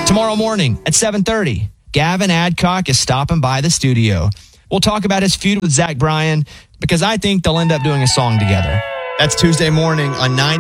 Tomorrow morning at 7:30, Gavin Adcock is stopping by the studio. We'll talk about his feud with Zach Bryan because I think they'll end up doing a song together. That's Tuesday morning on 90.